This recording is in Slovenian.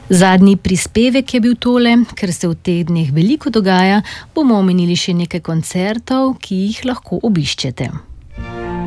Zadnji prispevek je bil tole, ker se v teh dneh veliko dogaja, bomo omenili še nekaj koncertov, ki jih lahko obiščete.